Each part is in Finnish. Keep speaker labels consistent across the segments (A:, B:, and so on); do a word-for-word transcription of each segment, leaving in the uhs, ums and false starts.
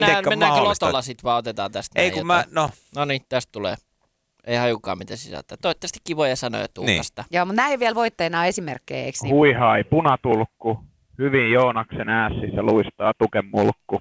A: Mennään, mennäänkö lotolla sit vaan otetaan tästä?
B: Ei kun mä, no.
A: No niin, tästä tulee. Ei hajukaan mitä sisältää. Toivottavasti kivoja sanoja Tuukasta.
C: Niin. Joo, mutta näin vielä voitteena on esimerkkejä, eikö niin?
D: Huihai, punatulkku. Hyvin Joonaksen äässissä luistaa tukemulkku.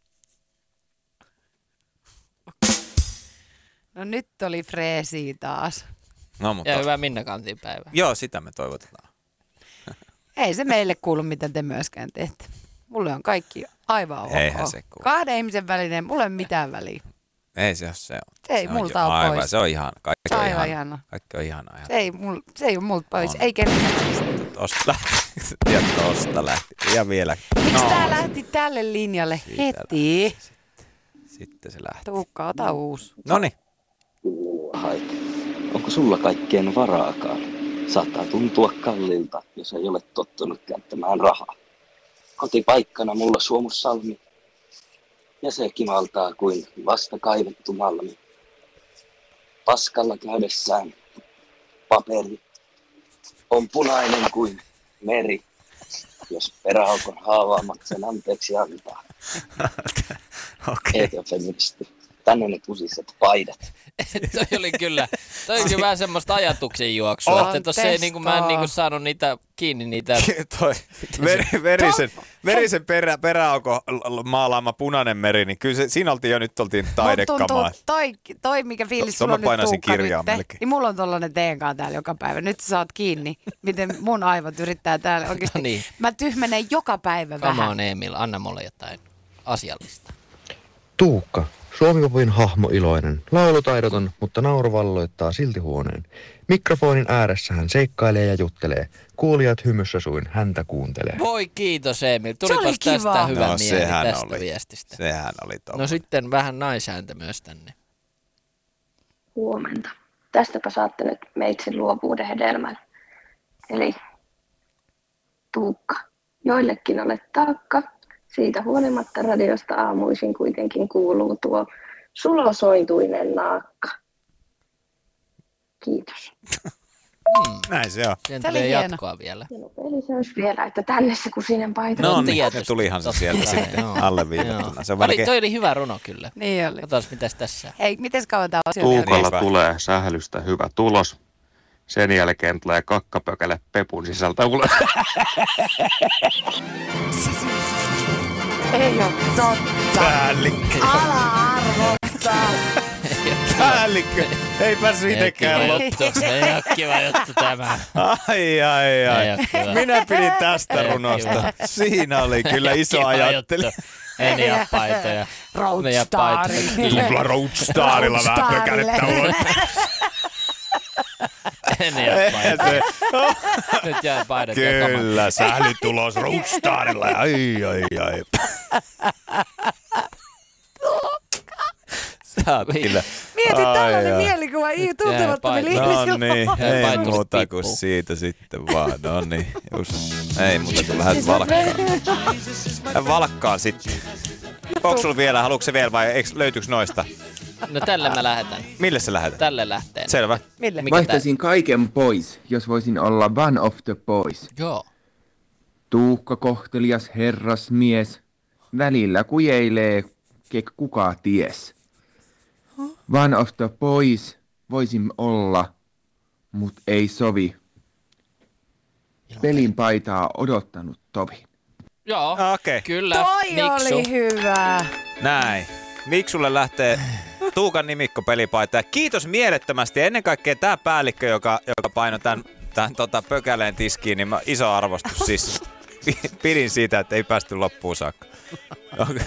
C: No nyt oli freesi taas.
B: No, mutta...
A: Ja hyvää Minna Kantin päivää.
B: Joo, sitä me toivotetaan.
C: Ei se meille kuulu, mitä te myöskään teette. Mulle on kaikki aivan ok.
B: Eihän se kuulu.
C: Kahden ihmisen välinen, mulle ei ole mitään väliä.
B: Ei se ole se. On.
C: Ei
B: se
C: multa
B: on
C: ole
B: aivan,
C: pois.
B: Se on ihan, kaikki
C: Se on
B: on
C: aivan
B: ihana.
C: ihana.
B: Kaikki on ihanaa.
C: Se ei, mul, se ei ole multa pois,
B: On.
C: ei kenenkään.
B: Tosta lähti. Ja tosta lähti. Ja vielä.
C: Miksi
B: no.
C: tää lähti tälle linjalle
B: Siitä
C: heti?
B: lähti Sitten. Sitten se lähti.
C: Tuukka, ota uusi.
B: Noniin.
E: Onko sulla kaikkeen varaakaan? Saattaa tuntua kalliilta, jos ei ole tottunut käyttämään rahaa. Kotipaikkana mulla Suomussalmi, ja se kimaltaa kuin vasta kaivettu malmi. Paskalla käydessään paperi on punainen kuin meri, jos peräaukon haavaamat sen anteeksi antaa.
B: Okei.
E: Eikö feministi? Tänne ne pusiset paidat.
A: Toi oli kyllä, toi oli vähän semmoista ajatuksen juoksua,
C: On
A: että tossa ei, niinku, mä en niinku saanut niitä kiinni niitä.
B: Toi ver, verisen, verisen perä, peräaukon maalaama punainen meri, niin kyllä se, siinä oltiin jo nyt oltiin taidekamaa.
C: Toi, toi, mikä fiilis
B: To-
C: sulla on
B: mä painasin
C: nyt Tuukka
B: kirjaa
C: nyt,
B: melkein.
C: niin mulla on tollanen teenkaan täällä joka päivä. Nyt sä saat kiinni, miten mun aivot yrittää täällä oikeesti.
A: No niin.
C: Mä tyhmenen joka päivä
A: Come
C: vähän.
A: on Emil, anna mulle jotain asiallista.
F: Tuukka, Suomi-popin hahmo iloinen, laulutaidoton, mutta nauru valloittaa silti huoneen. Mikrofonin ääressä hän seikkailee ja juttelee. Kuulijat hymyssä suin häntä kuuntelee.
A: Voi kiitos Emil,
C: Se oli
A: tulipas
C: kiva.
A: tästä hyvä
B: No,
A: mieli
B: sehän
A: tästä
B: oli.
A: viestistä.
B: Sehän oli tommoinen.
A: No sitten vähän naisääntö myös tänne.
G: Huomenta. Tästäpä saatte nyt meitsin luovuuden hedelmän. Eli Tuukka. Joillekin olet taakka. Siitä huolimatta radiosta aamuisin kuitenkin kuuluu tuo sulosointuinen naakka. Kiitos.
A: Hmm.
B: Näin se on.
A: Siihen
C: Se oli
A: tulee
C: hieno.
A: jatkoa vielä.
G: Ja nopea lisäys vielä, että tänne se kusinen paita.
A: No
B: No niin,
A: tietysti.
B: tulihan se
A: Totta
B: sieltä
A: kai,
B: sitten
A: joo.
B: alleviivattuna. Se on
A: Oli,
B: melkein...
A: toi oli hyvä runo kyllä.
C: Niin oli.
A: Katsotaan mitäs tässä.
C: Hei, miten kauan tää on siellä?
B: Niinpä.
H: Tuukalla tulee sählystä hyvä tulos. Sen jälkeen tulee kakkapökäle pepun sisältä ulos.
C: Ei oo totta.
B: Päällikkö.
C: Ala arvottaa.
B: Päällikkö. Ei päässyt itekään
A: Kiva
B: loppuun.
A: juttu, ei oo kiva juttu tämä.
B: Ai, ai,
A: Ei
B: ai.
A: oo kiva.
B: Minä pidin tästä
A: Ei oo
B: runosta.
A: kiva.
B: Siinä oli kyllä iso
A: Kiva
B: ajattelu.
A: juttu. Ei ne jää paitoja. Ne jää
C: Roadstari.
A: paitoja.
B: Tupla Roadstarilla vähän pökälettä ulos.
A: Ei ne jää paitoja. Nyt jää paidat jakamaan.
B: Kyllä, sählytulos Roadstarilla. Ai, ai, ai. Sä oot kyllä.
C: Mieti
B: Ai,
C: tällainen
B: ai.
C: mielikuva tuntemattomille
A: Jää
C: ihmisille.
B: No niin,
A: Jää
B: ei
A: paitus
B: muuta
A: tippuu.
B: kuin siitä sitten vaan. No niin, just. Ei muuta kuin lähdet valkkaan. Lähden valkkaan sitten. Onko sulla vielä, haluatko se vielä vai eikö, löytyykö noista?
A: No tälle mä lähetän.
B: Mille se lähetät?
A: Tälle lähteen.
B: Selvä.
C: Mille?
A: Mikä
I: Vaihtaisin kaiken pois, jos voisin olla one of the boys.
A: tää? Joo.
I: Tuukka kohtelias herrasmies, välillä kujeilee, kek kuka ties. One of the boys voisin olla, mut ei sovi. Pelin paitaa odottanut tovi.
A: Joo,
B: Okei.
A: kyllä.
C: Toi
A: Miksu.
C: oli hyvä.
B: Näin. Miksulle lähtee Tuukan nimikko pelipaita. Ja kiitos mielettömästi. Ja ennen kaikkea tää päällikkö, joka, joka painoi tän, tän tota pökäleen tiskiin, niin mä, iso arvostus siis. Pidin siitä, että ei päästy loppuun saakka. Okay.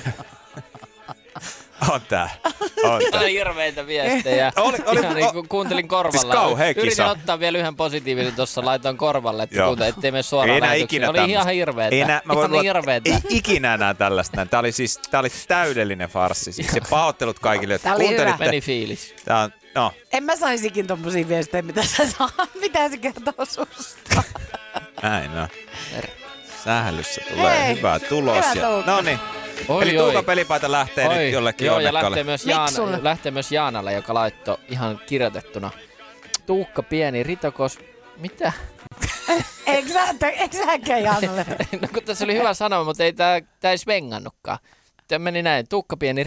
B: On tää. On tää.
A: Oli hirveitä viestejä.
B: Oli- oli-
A: Ihan niin kuin kuuntelin korvalla.
B: Siis kauhea kisa.
A: Yritin ottaa vielä yhden positiivisen tuossa, laitoin korvalle, että
B: Joo.
A: kuuntelin, ettei mene suoraan
B: Ei enää
A: lähetykseen.
B: ikinä
A: Oli ihan
B: tämmöstä.
A: hirveetä.
B: Ei enää, mä voin
A: Ihan
B: luot-
A: hirveetä.
B: ei ikinä enää tällaista näin. Tää oli siis, tää oli täydellinen farssi. Siis se pahoittelut kaikille, jotka
C: Tää oli hyvä.
B: kuuntelitte.
A: Meni fiilis.
B: Tää on, no,
C: En mä saisikin tommosia viestejä, mitä sä saat. Mitä se kertoo susta?
B: näin no. Sählyssä tulee
C: Hei,
B: hyvä tulos.
C: hyvä
B: Ja,
C: Tuukka.
B: no niin.
A: Oi,
B: Eli
A: oi.
B: Tuukan pelipaita lähtee
A: Oi,
B: nyt jollekin
A: joo, ja
B: onnekkaalle.
A: lähtee myös,
C: Miksulle.
A: Jaan, lähtee myös Jaanalle, joka laittoi ihan kirjoitettuna. Tuukka pieni ritokos... Mitä?
C: Eikö sä, eikö säkään Janne?
A: No kun tässä oli hyvä sanoma, mutta ei tää, tää ei svengannutkaan. Tämä meni näin. Tuukka pieni